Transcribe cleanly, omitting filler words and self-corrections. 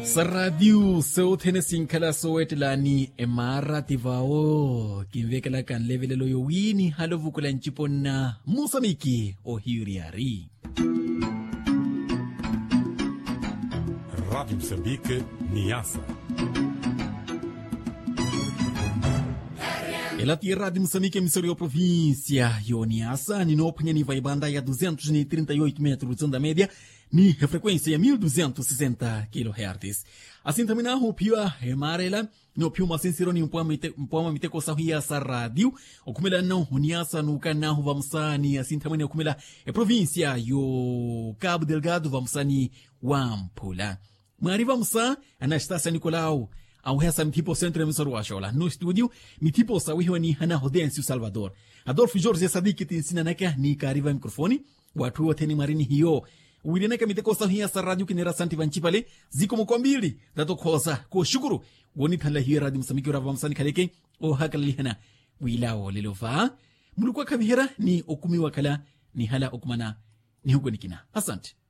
Sa radio seo Tennessee kala sowetlani emara tivao kinvekela kan levelelo yo wini halovu kula nchipona Musamiki o hiriari. Rádio Moçambique, Niassa. Ela tierra de Moçambique, emissora província yo Niassa, ni no ni vai banda ya 238 metros onda média, ni frequência ya 1260 kHz. Assim também na rupia emarela, no pio masensiro ni mpoma miteko sahia sa radio, okumela não Niassa no canal vamsani, assim também okumela província yo Cabo Delgado vamsani Wampula. Mariva msa Anastasia Nicolau au hesa mtipo centro emissora washola no studio mitipo sawiho ni hana Rodencio Salvador Adolfo Jorge Sadiki tinsina naka ni kariva mikrofoni watu wote ni marini hiyo ulineka miteko sahia sa radio kinera santi vanchipale ziko mkombili dato kosa ko shukuru woni thala hiyo radio Moçambique rava msani kaleke o hakali hana wilao lelova mulukwa kabihera ni okumi wakala ni hala okumana ni huko nikina asante.